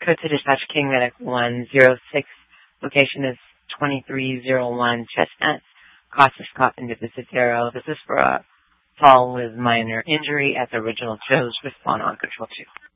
Code to dispatch King Medic 106. Location is 2301 Chestnut. Cautious coffin deficit 0. This is for a fall with minor injury. As original shows, respond on control 2.